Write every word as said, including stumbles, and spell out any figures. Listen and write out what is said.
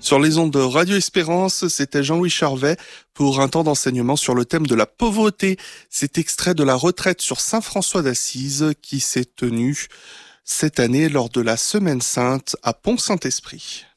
Sur les ondes de Radio Espérance, c'était Jean-Louis Charvet pour un temps d'enseignement sur le thème de la pauvreté. C'est extrait de la retraite sur Saint François d'Assise qui s'est tenue cette année lors de la Semaine Sainte à Pont-Saint-Esprit.